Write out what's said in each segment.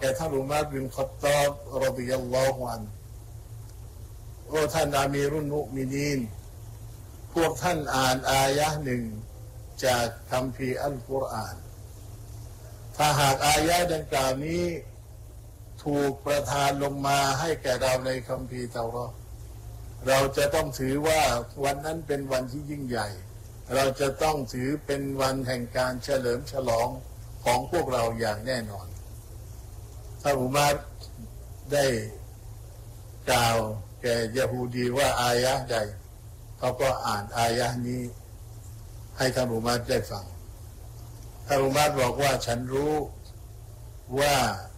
แก่ท่านอุมัรบินค็อฏฏอบรอฎิยัลลอฮุอันฮุโอ้ท่านอามีรุลมุมินีนพวกท่านอ่านอายะห์หนึ่งจากคัมภีร์อัลกุรอานถ้าหากอายะห์ดังกล่าวนี้ถูกประทานลงมาให้แก่เราในคัมภีร์เตาเราะห์เราจะต้องถือว่าวันนั้นเป็นวันที่ยิ่งใหญ่เราจะต้องถือเป็นวันแห่งการเฉลิมฉลองของพวกเราอย่างแน่นอนท่านอุมัรได้กล่าวแก่ยะฮูดีว่าอายะห์ใดเขาก็อ่านอายะห์นี้ให้ท่านอุมัรได้ฟังท่านอุมัรบอกว่าฉันรู้ว่า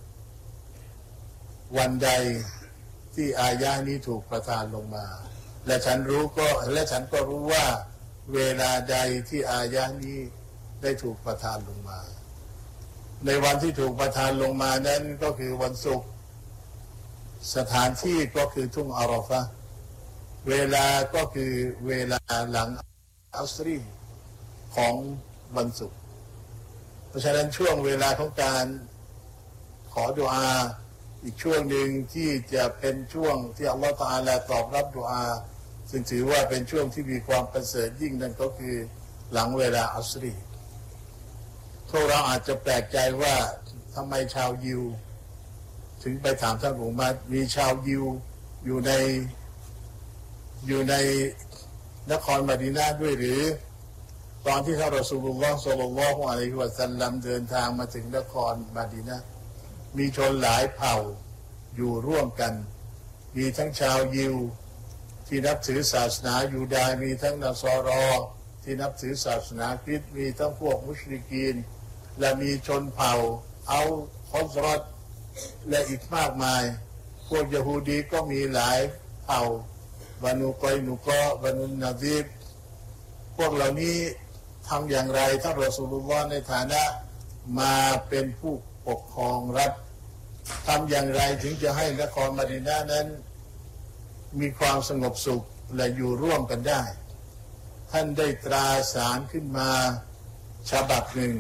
วันใดที่อายะห์นี้ถูกประทานลงมาและฉันก็รู้ว่าเวลาใดที่อายะห์นี้ได้ถูกประทานลงมาในวันที่ถูกประทานลงมานั้นก็คือวันศุกร์สถานที่ก็คือทุ่งอาราฟะห์เวลาก็คือเวลาหลังอัสรีของวันศุกร์เพราะฉะนั้นช่วงเวลาของการขอดุอาอีกช่วงหนึ่งที่จะเป็นช่วงที่อัลลอฮฺตะอาลาตอบรับดุอาซึ่งถือว่าเป็นช่วงที่มีความประเสริฐยิ่งนั่นก็คือหลังเวลาอัสรีพวกเราอาจจะแปลกใจว่าทำไมชาวยิวถึงไปถามท่านอุมัรมีชาวยิวอยู่ในนครมะดีนะห์ด้วยหรือตอนที่ท่านรอซูลุลลอฮ์ ศ็อลลัลลอฮุอะลัยฮิวะซัลลัมเดินทางมาถึงนครมะดีนะห์มีชนหลายเผ่าอยู่ร่วมกันมีทั้งชาวยิวที่นับถือศาสนายูดาห์มีทั้งนสรอที่นับถือศาสนาคริสต์มีทั้งพวกมุชริกีนและมีชนเผ่าเอาคอซรัตและอีกมากมายพวกยะฮูดีก็มีหลายเผ่าบานูกอยนุกะบานุนาซีรพวกเหล่านี้ทำอย่างไรท่านรอซูลุลลอฮ์ในฐานะมาเป็นผู้ปกครองรัฐทำอย่างไรถึงจะให้นครมะดีนะห์นั้นมีความสงบสุขและอยู่ร่วมกันได้ท่านได้ตราสารขึ้นมาฉบับหนึ่ง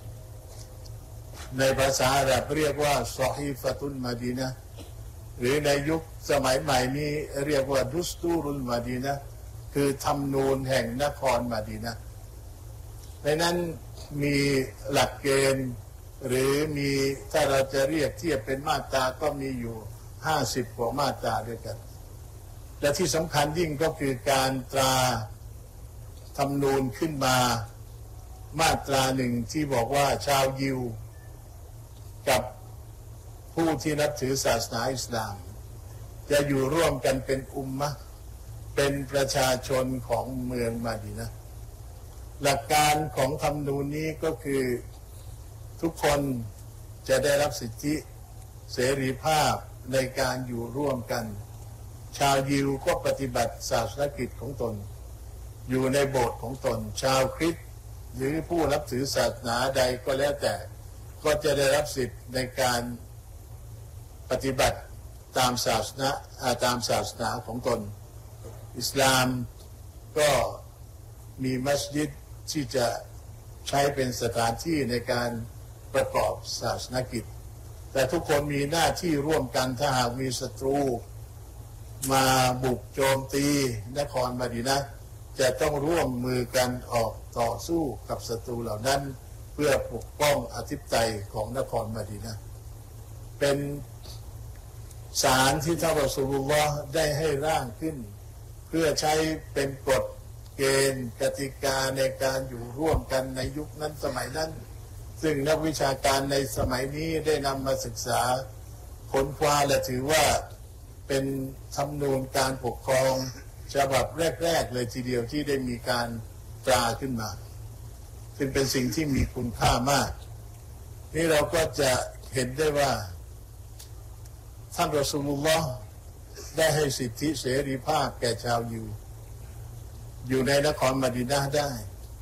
ในภาษาอาหรับเรียกว่าซอฮีฟะตุลมะดีนะห์หรือในยุคสมัยใหม่นี้เรียกว่าดุสตูรุลมะดีนะห์คือธรรมนูญแห่งนครมะดีนะห์ในนั้นมีหลักเกณฑ์หรือมีถ้าเราจะเรียกเทียบเป็นมาตราก็มีอยู่50 กว่ามาตราด้วยกันและที่สำคัญยิ่งก็คือการตราธรรมนูญขึ้นมามาตราหนึ่งที่บอกว่าชาวยิวกับผู้ที่นับถือศาสนาอิสลามจะอยู่ร่วมกันเป็นอุมมะห์เป็นประชาชนของเมืองมะดีนะห์หลักการของธรรมนูญนี้ก็คือทุกคนจะได้รับสิทธิเสรีภาพในการอยู่ร่วมกันชาวยิวก็ปฏิบัติศาสนกิจของตนอยู่ในโบสถ์ของตนชาวคริสต์หรือผู้นับถือศาสนาใดก็แล้วแต่ก็จะได้รับสิทธิ์ในการปฏิบัติตามศาสนาของตนอิสลามก็มีมัสยิดที่จะใช้เป็นสถานที่ในการประกอบศาสนกิจแต่ทุกคนมีหน้าที่ร่วมกันถ้าหากมีศัตรูมาบุกโจมตีนครมะดีนะห์จะต้องร่วมมือกันออกต่อสู้กับศัตรูเหล่านั้นเพื่อปกป้องอธิปไตยของนครมะดีนะห์เป็นศาลที่ท่านรอซูลุลลอฮ์ได้ให้ร่างขึ้นเพื่อใช้เป็นกฎเกณฑ์กติกาในการอยู่ร่วมกันในยุคนั้นสมัยนั้นซึ่งนักวิชาการในสมัยนี้ได้นำมาศึกษาค้นคว้าและถือว่าเป็นธรรมนูญการปกครองฉบับแรกๆเลยทีเดียวที่ได้มีการตราขึ้นมาซึ่งเป็นสิ่งที่มีคุณค่ามากนี่เราก็จะเห็นได้ว่าท่านรอซูลุลลอฮ์ได้ให้สิทธิเสรีภาพแก่ชาวยิวอยู่ในนครมะดีนะห์ได้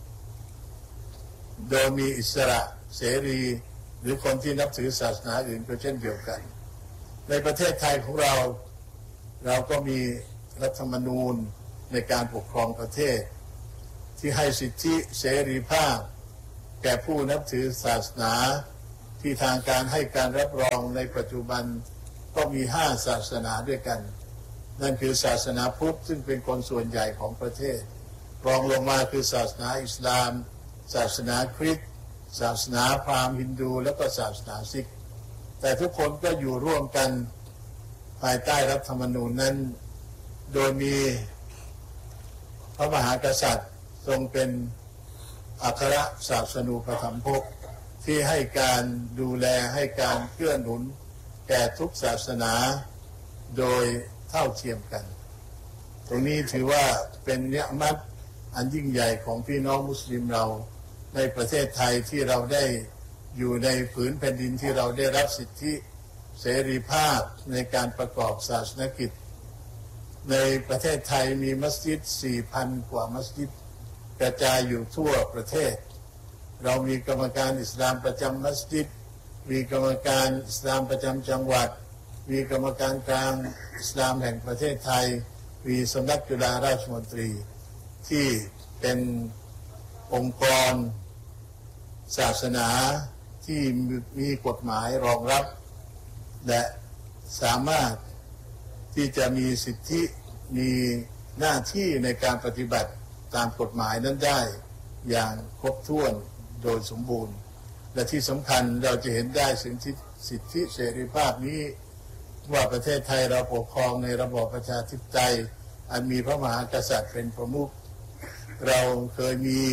โดยมีอิสระเสรีหรือคนที่นับถือศาสนาอื่นก็เช่นเดียวกันในประเทศไทยของเราก็มีรัฐธรรมนูญในการปกครองประเทศที่ให้สิทธิเสรีภาพแก่ผู้นับถือศาสนาที่ทางการให้การรับรองในปัจจุบันก็มี5ศาสนาด้วยกันนั่นคือศาสนาพุทธซึ่งเป็นคนส่วนใหญ่ของประเทศรองลงมาคือศาสนาอิสลามศาสนาคริสต์ศาสนาพราหมณ์ฮินดูและก็ศาสนาซิกแต่ทุกคนก็อยู่ร่วมกันภายใต้รัฐธรรมนูญนั้นโดยมีพระมหากษัตริย์ทรงเป็นอัครศาสนูปถัมภกที่ให้การดูแลให้การเกื้อหนุนแก่ทุกศาสนาโดยเท่าเทียมกันตรงนี้ถือว่าเป็นเนื้อมัดอันยิ่งใหญ่ของพี่น้องมุสลิมเราในประเทศไทยที่เราได้อยู่ในผืนแผ่นดินที่เราได้รับสิทธิเสรีภาพในการประกอบศาสนกิจในประเทศไทยมีมัสยิด 4,000 กว่ามัสยิดกระจายอยู่ทั่วประเทศเรามีกรรมการอิสลามประจำมัสยิดมีกรรมการอิสลามประจำจังหวัดมีกรรมการกลางอิสลามแห่งประเทศไทยมีสำนักจุฬาราชมนตรีที่เป็นองค์กรศาสนาที่มีกฎหมายรองรับและสามารถที่จะมีสิทธิมีหน้าที่ในการปฏิบัติตามกฎหมายนั้นได้อย่างครบถ้วนโดยสมบูรณ์และที่สำคัญเราจะเห็นได้สิทธิเสรีภาพนี้ว่าประเทศไทยเราปกครองในระบอบประชาธิปไตยอันมีพระมหากษัตริย์เป็นประมุขเราเคยมี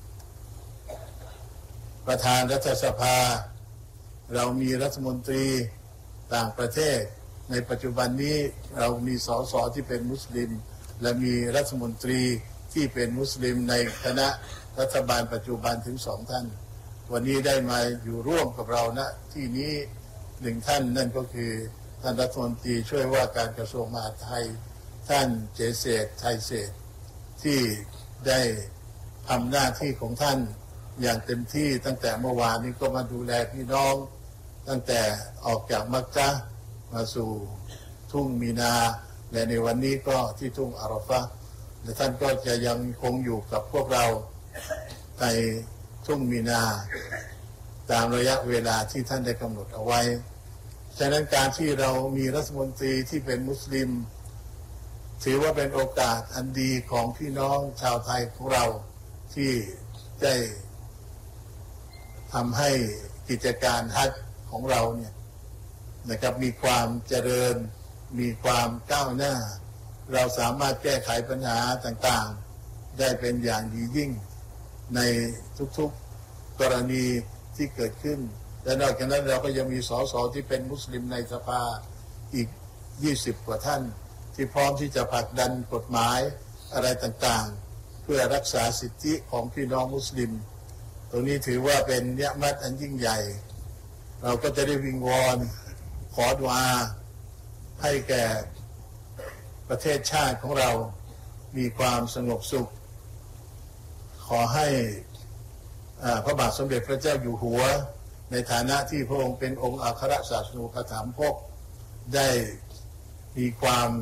ประธานรัฐสภาเรามีรัฐมนตรีต่างประเทศในปัจจุบันนี้เรามีสสที่เป็นมุสลิมและมีรัฐมนตรีที่เป็นมุสลิมในคณะรัฐบาลปัจจุบันถึง2 ท่านวันนี้ได้มาอยู่ร่วมกับเราณที่นี้1 ท่านนั่นก็คือท่านรัฐมนตรีช่วยว่าการกระทรวงมหาดไทยท่านเจเศรษฐ์ไทยเศรษฐ์ที่ได้ทำหน้าที่ของท่านอย่างเต็มที่ตั้งแต่เมื่อวานนี้ก็มาดูแลพี่น้องตั้งแต่ออกจากมักกะฮ์มาสู่ทุ่งมีนาและในวันนี้ก็ที่ทุ่งอาราฟะห์และท่านก็จะยังคงอยู่กับพวกเราในทุ่งมีนาตามระยะเวลาที่ท่านได้กำหนดเอาไว้ฉะนั้นการที่เรามีรัฐมนตรีที่เป็นมุสลิมถือว่าเป็นโอกาสอันดีของพี่น้องชาวไทยของเราที่ได้ทำให้กิจการฮัจญ์ของเราเนี่ยนะครับมีความเจริญมีความก้าวหน้าเราสามารถแก้ไขปัญหาต่างๆได้เป็นอย่างดียิ่งในทุกๆกรณีที่เกิดขึ้นและนอกจากนั้นเราก็ยังมีสสที่เป็นมุสลิมในสภาอีก20 กว่าท่านที่พร้อมที่จะผลักดันกฎหมายอะไรต่างๆเพื่อรักษาสิทธิของพี่น้องมุสลิมตรงนี้ถือว่าเป็นเนื้อมัดอันยิ่งใหญ่เราก็จะได้วิงวอนขอดุอาให้แก่ประเทศชาติของเรามีความสงบสุขขอให้พระบาทสมเด็จพระเจ้าอยู่หัวในฐานะที่พระองค์เป็นองค์อัครศาสนูปถัมภกได้มีความ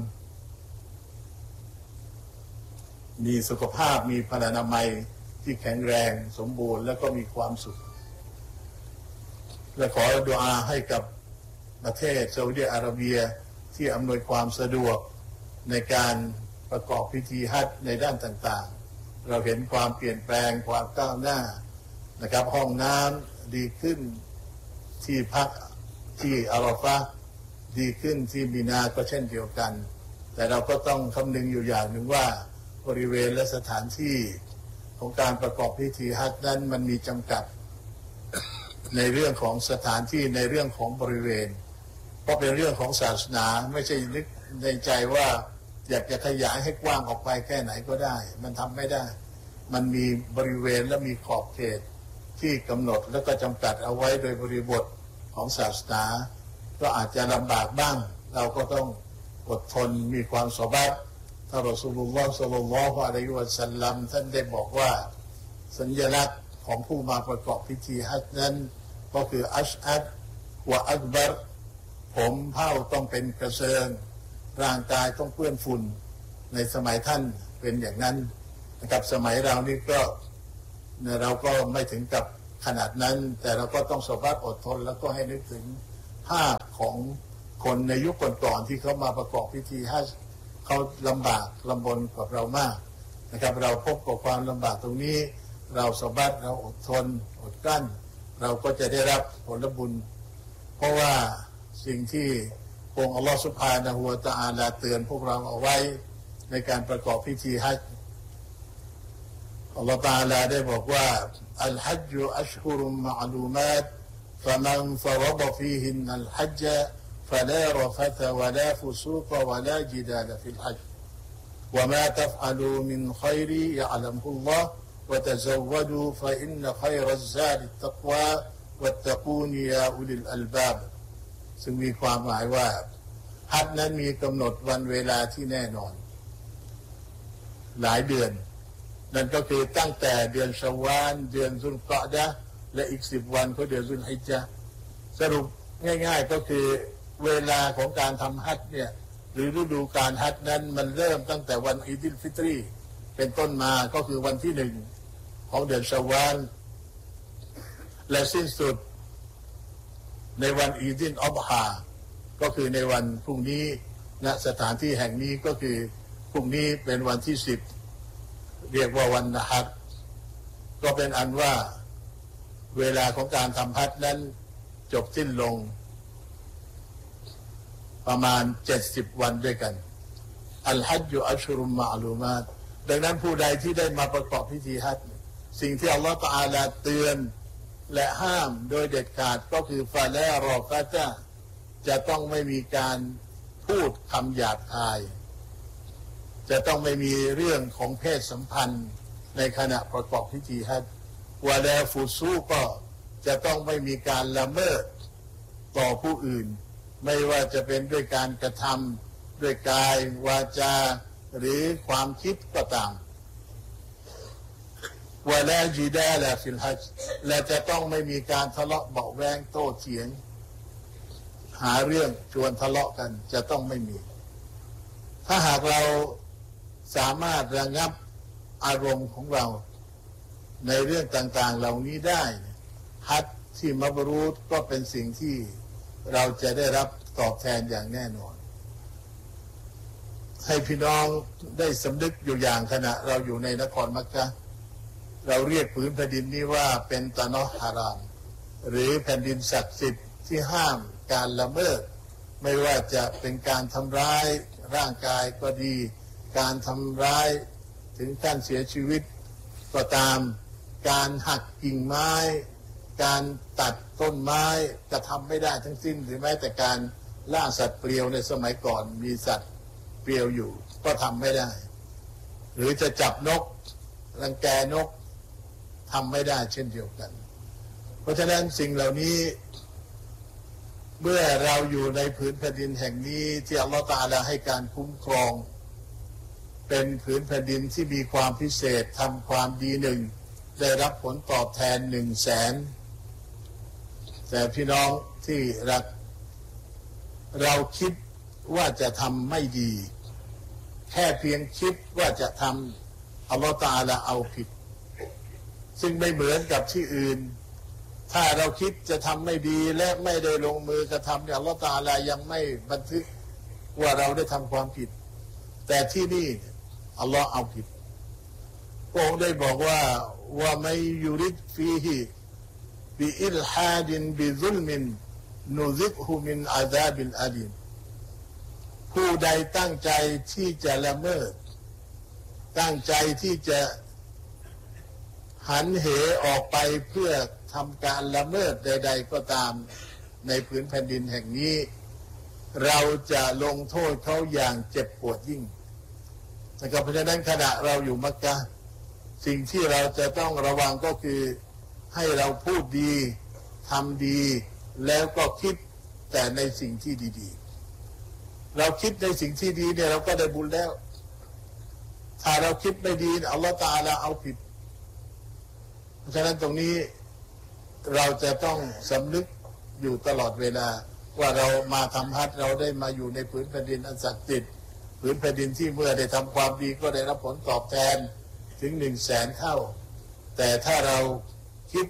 มีสุขภาพมีพลานามัยที่แข็งแรงสมบูรณ์และก็มีความสุขและขอดุอาให้กับประเทศซาอุดิอาระเบียที่อำนวยความสะดวกในการประกอบพิธีฮัจญ์ในด้านต่างๆเราเห็นความเปลี่ยนแปลงความก้าวหน้านะครับห้องน้ำดีขึ้นที่พักที่อาราฟะห์ดีขึ้นที่มีนาก็เช่นเดียวกันแต่เราก็ต้องคำนึงอยู่อย่างหนึ่งว่าบริเวณและสถานที่ของการประกอบพิธีฮัจญ์นั้นมันมีจำกัดในเรื่องของสถานที่ในเรื่องของบริเวณเพราะเป็นเรื่องของศาสนาไม่ใช่นึกในใจว่าอยากจะขยายให้กว้างออกไปแค่ไหนก็ได้มันทำไม่ได้มันมีบริเวณและมีขอบเขตที่กำหนดแล้วก็จำกัดเอาไว้โดยบริบทของศาสนาก็อาจจะลำบากบ้างเราก็ต้องอดทนมีความสบัดท่านรอซูลุลลอฮ์ ศ็อลลัลลอฮุอะลัยฮิวะซัลลัมท่านได้บอกว่าสัญลักษณ์ของผู้มาประกอบพิธีฮัจญ์นั้นก็คืออัชอัดวะอักบัรผมเผ้าต้องเป็นกระเซิงร่างกายต้องเปื้อนฝุ่นในสมัยท่านเป็นอย่างนั้นนะครับสมัยเรานี่ก็เราก็ไม่ถึงกับขนาดนั้นแต่เราก็ต้องสบายอดทนแล้วก็ให้นึกถึงภาพของคนในยุคก่อนๆที่เขามาประกอบพิธีฮัจญ์เขาลำบากลำบนกับเรามากนะครับเราพบกับความลำบากตรงนี้เราสบายเราอดทนอดกลั้นเราก็จะได้รับผลบุญเพราะว่าสิ่งที่องค์อัลลอฮฺซุบฮานะฮูวะตะอาลาเตือนพวกเราเอาไว้ในการประกอบพิธีฮัจญ์อัลลอฮฺตะอาลาได้บอกว่าอัลฮัจญ์อัชฮุรุมมะอลูมาต فمن فرض فيهن الحج فلا رفث ولا فسوق ولا جدال في الحج وما تفعلوا من خير يعلمه الله وتزودوا فإن خير الزاد التقوى واتقون يا أولي الألباب ซึ่งมีความหมายว่าฮัจญ์นั้นมีกำหนดวันเวลาที่แน่นอนหลายเดือนนั่นก็คือตั้งแต่เดือนชาวาลเดือนซุลกออดะห์และอีก10 วันก็เดือนซุลฮิจญะห์สรุปง่ายๆก็คือเวลาของการทำฮัจญ์เนี่ยหรือฤดูการฮัจญ์นั้นมันเริ่มตั้งแต่วันอีดิลฟิตรีเป็นต้นมาก็คือวันที่1ของเดือนชาวาลและสิ้นสุดในวันอีดิลอัฎฮาก็คือในวันพรุ่งนี้ณสถานที่แห่งนี้ก็คือพรุ่งนี้เป็นวันที่10เรียกว่าวันนะฮัจญ์ก็เป็นอันว่าเวลาของการทำฮัจญ์นั้นจบสิ้นลงประมาณ70 วันด้วยกันอัลฮัจญ์อัชรุมมะอลูมาตดังนั้นผู้ใดที่ได้มาประกอบพิธีฮัจญ์สิ่งที่อัลลอฮฺตะอาลาเตือนและห้ามโดยเด็ดขาดก็คือฟาลารอฟะตะจะต้องไม่มีการพูดคำหยาบคายจะต้องไม่มีเรื่องของเพศสัมพันธ์ในขณะประกอบพิธีฮัจญ์วะลาฟุซูก็จะต้องไม่มีการละเมิดต่อผู้อื่นไม่ว่าจะเป็นด้วยการกระทำด้วยกายวาจาหรือความคิดก็ตามวะลาจิดาลฟิลฮัจญ์และจะต้องไม่มีการทะเลาะเบาะแว้งโต้เถียงหาเรื่องชวนทะเลาะกันจะต้องไม่มีถ้าหากเราสามารถระงับอารมณ์ของเราในเรื่องต่างๆเหล่านี้ได้ฮัจญ์ที่มับรูรก็เป็นสิ่งที่เราจะได้รับตอบแทนอย่างแน่นอนให้พี่น้องได้สำนึกอยู่อย่างขณะเราอยู่ในนครมักกะฮ์เราเรียกผืนแผ่นดินนี้ว่าเป็นตะนอฮารามหรือแผ่นดินศักดิ์สิทธิ์ที่ห้ามการละเมิดไม่ว่าจะเป็นการทำร้ายร่างกายก็ดีการทำร้ายถึงการเสียชีวิตก็ตามการหักกิ่งไม้การตัดต้นไม้จะทำไม่ได้ทั้งสิ้นหรือแม้แต่การล่าสัตว์เปลี่ยวในสมัยก่อนมีสัตว์เปลี่ยวอยู่ก็ทำไม่ได้หรือจะจับนกรังแกนกทำไม่ได้เช่นเดียวกันเพราะฉะนั้นสิ่งเหล่านี้เมื่อเราอยู่ในผืนแผ่นดินแห่งนี้ที่อัลลอฮฺตะอาลาให้การคุ้มครองเป็นผืนแผ่นดินที่มีความพิเศษทำความดี1ได้รับผลตอบแทน100,000แต่พี่น้องที่รักเราคิดว่าจะทำไม่ดีแค่เพียงคิดว่าจะทำอัลลอฮฺตะอาลาเอาผิดซึ่งไม่เหมือนกับที่อื่นถ้าเราคิดจะทำไม่ดีและไม่ได้ลงมือกระทำเนี่ยอัลลอฮฺตะอาลายังไม่บันทึกว่าเราได้ทำความผิดแต่ที่นี่อัลลอฮฺเอาผิดพระองค์ได้บอกว่าว่าไม่ยุริดฟีฮิบิอิลฮาดินบิซุลมินนุซิกฮุมินอาซาบิลอาลีมผู้ใดตั้งใจที่จะละเมิดตั้งใจที่จะหันเหออกไปเพื่อทำการละเมิดใดๆก็ตามในผืนแผ่นดินแห่งนี้เราจะลงโทษเขาอย่างเจ็บปวดยิ่งนะครับเพราะฉะนั้นขณะเราอยู่มักกะฮ์สิ่งที่เราจะต้องระวังก็คือให้เราพูดดีทำดีแล้วก็คิดแต่ในสิ่งที่ดีๆเราคิดในสิ่งที่ดีเนี่ยเราก็ได้บุญแล้วถ้าเราคิดไม่ดีอัลลอฮฺตะอาลาเอาผิดเพราะฉะนั้นตรงนี้เราจะต้องสำนึกอยู่ตลอดเวลาว่าเรามาทำฮัจญ์เราได้มาอยู่ในผืนแผ่นดินอันศักดิ์สิทธิ์ผืนแผ่นดินที่เมื่อได้ทำความดีก็ได้รับผลตอบแทนถึง100,000 เท่าแต่ถ้าเราคิด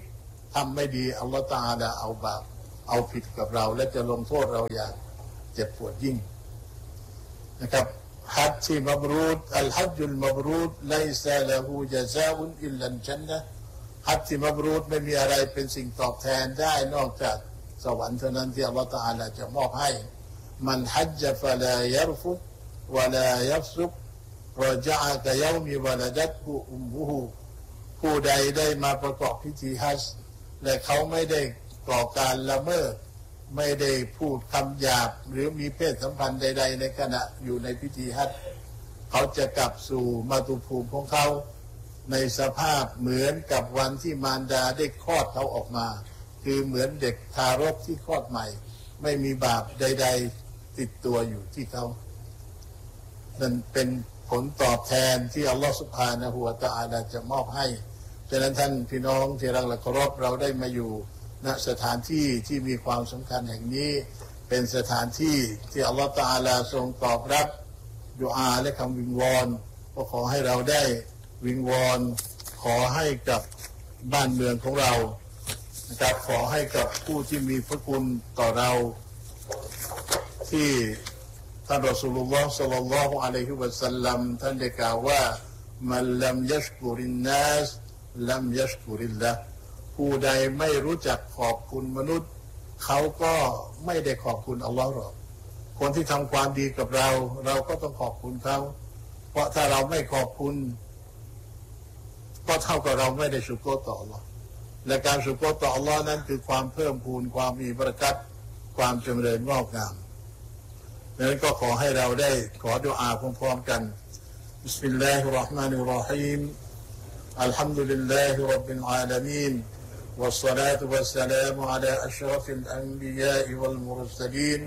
ทำไม่ดีอัลลอฮฺตะอาลาเอาบาปเอาผิดกับเราและจะลงโทษเราอย่างเจ็บปวดยิ่งนะครับฮัจญ์มับรูรอัลฮัจญุลมับรูรไลซาละฮูญะซาอุนอิลลัลญันนะห์ฮัจญ์มับรูรไม่มีอะไรเป็นสิ่งตอบแทนได้นอกจากสวรรค์เท่านั้นที่อัลลอฮฺตะอาลาจะมอบให้มันฮัจญ์ฟะลายัรฟุวะลายัฟซุกรจะอะกะยอมิวะละดัตฮุอุมมุฮุผู้ใดได้มาประกอบพิธีฮัจญ์และเขาไม่ได้ก่อการละเมิดไม่ได้พูดคำหยาบหรือมีเพศสัมพันธ์ใดๆในขณะอยู่ในพิธีฮัจญ์เขาจะกลับสู่มาตุภูมิของเขาในสภาพเหมือนกับวันที่มารดาได้คลอดเขาออกมาคือเหมือนเด็กทารกที่คลอดใหม่ไม่มีบาปใดๆติดตัวอยู่ที่เขานั่นเป็นผลตอบแทนที่อัลลอฮฺซุบฮานะฮูวะตะอาลาจะมอบให้ฉะนั้นท่านพี่น้องที่รักและเคารพเราได้มาอยู่ณสถานที่ที่มีความสำคัญแห่งนี้เป็นสถานที่ที่อัลลอฮฺตะอาลาทรงตอบรับดุอาและคำวิงวอนก็ขอให้เราได้วิงวอนขอให้กับบ้านเมืองของเรานะครับขอให้กับผู้ที่มีพระคุณต่อเราที่ท่านรอซูลุลลอฮ์ ศ็อลลัลลอฮุอะลัยฮิวะซัลลัมท่านได้กล่าวว่ามันลัมยัชกุรินนัสลัมยัชกุริลละห์ผู้ใดไม่รู้จักขอบคุณมนุษย์เขาก็ไม่ได้ขอบคุณอัลลอฮ์หรอกคนที่ทำความดีกับเราเราก็ต้องขอบคุณเขาเพราะถ้าเราไม่ขอบคุณก็เท่ากับเราไม่ได้ชุกรต่ออัลลอฮ์และการชุกรต่ออัลลอฮ์นั้นคือความเพิ่มพูนความมีบารกัตความเจริญงอกงามดังนั้นก็ขอให้เราได้ขอดุอาพร้อมๆกันบิสมิลลาฮิรเราะห์มานิรเราะฮีมอัลฮัมดุลิลลาฮิร็อบบิลอาลามีนوالصلاة والسلام على أشرف الأنبياء والمرسلين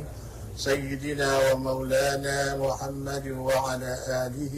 سيدنا ومولانا محمد وعلى آله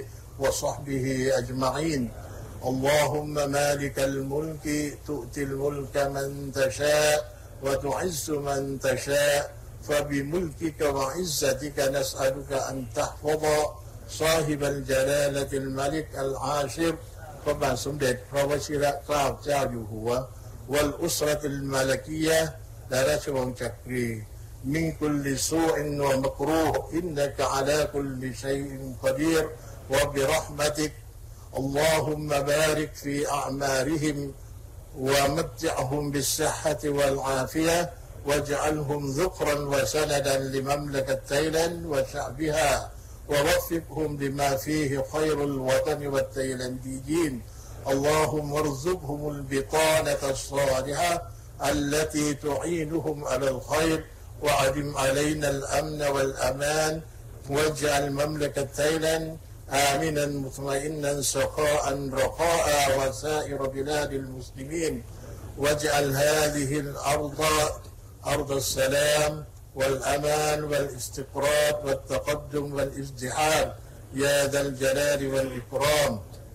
وصحبه أجمعين اللهم مالك الملك تؤتي الملك من تشاء وتعز من تشاء فبملكك وعزتك نسألك أن تحفظ صاحب الجلالة الملك العاشر พระบาทสมเด็จพระวชิรเกล้าเจ้าอยู่หัววัลอุสเราะตุลมาลิกียะห์และราชวงศ์จักรีมินกุลลิซูอินวะมักรูฮ์อินนะกะอะลาคุลลิชัยอินกอดีรวะบิเราะห์มะติกอัลลอฮุมมะบาริกฟีอะอ์มาริฮิมวะมัตติอ์ฮุมบิสซิฮฮะติวัลอาฟิยะห์واجعلهم ذخرا وسندا لمملكة تايلاند وشعبها ووفقهم لما فيه خير الوطن والتايلانديين اللهم ارزقهم البطانة الصالحة التي تعينهم على الخير وأدم علينا الأمن والأمان واجعل مملكة تايلاند آمنا مطمئنا سخاء رخاء وسائر بلاد المسلمين واجعل هذه الأرض أرض السلام والأمان والاستقرار والتقدم والازدحام يا ذا الجلال والإكرام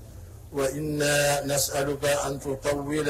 وإنا نسألك أن تطول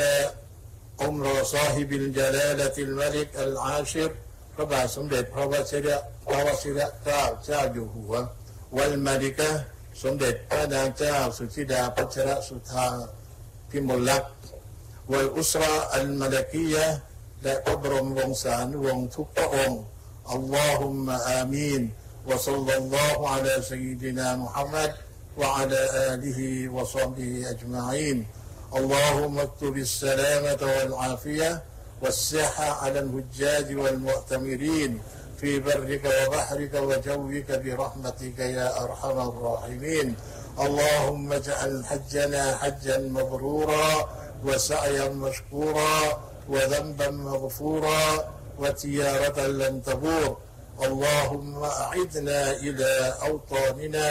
عمر صاحب الجلالة الملك العاشر พระบาทสมเด็จพระวชิระเกล้าเจ้าอยู่หัววัลมาลิกะห์สมเด็จพระนางเจ้าสุธิดาพัชรสุธาพิมลลักษณ์วัลอุสเราะอัลมาลิกียะห์และพระบรมวงศานุวงศ์ทุกพระองค์อัลลอฮุมมะอามีนวะศ็อลลัลลอฮุอะลาซัยยิดินามุฮัมมัดวะอะลาอาลิฮิวะศอฮบิฮิอัจมะอีนอัลลอฮุมะอักตุบิสสลามะตะวัลอาฟิยะห์والصحة على الحجاج والمؤتمرين في برك وبحرك وجوك برحمتك يا أرحم الراحمين اللهم اجعل حجنا حجا مبرورا وسعيا مشكورا وذنبا مغفورا وتيارة لن تبور اللهم أعدنا إلى أوطاننا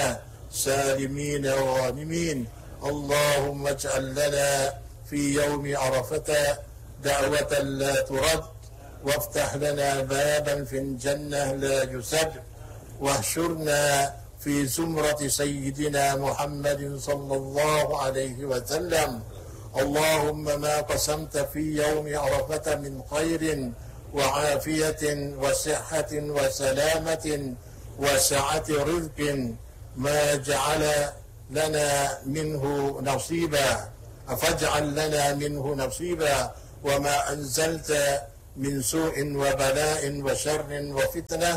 سالمين غانمين اللهم اجعل لنا في يوم عرفة دعوة لا ترد وافتح لنا بابا في الجنة لا يسد واحشرنا في زمرة سيدنا محمد صلى الله عليه وسلم اللهم ما قسمت في يوم عرفة من خير وعافية وصحة وسلامة وسعة رزق ما جعل لنا منه نصيبا فاجعل لنا منه نصيبا وما أنزلت من سوء وبلاء وشر وفتنة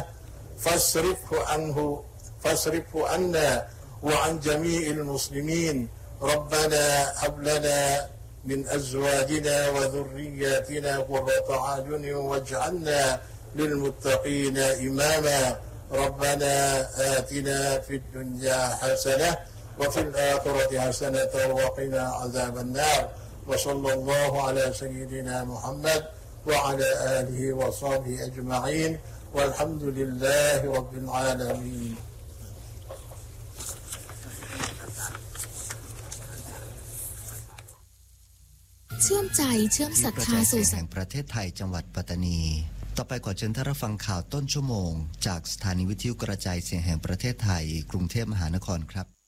فاصرفه عنا وعن جميع المسلمين ربنا هب لنا من أزواجنا وذرياتنا قرة أعين واجعلنا للمتقين إماما ربنا آتنا في الدنيا حسنة وفي الآخرة حسنة وقنا عذاب النار وصلى الله على سيدنا محمد وعلى آله وصحبه أجمعين والحمد لله رب العالمين เชื่อมใจเชื่อมศรัทธาสู่แห่งประเทศไทยจังหวัดปัตตานีต่อไปขอเชิญท่านรับฟังข่าวต้นชั่วโมงจากสถานีวิทยุกระจายเสียงแห่งประเทศไทยกรุงเทพมหานครครับ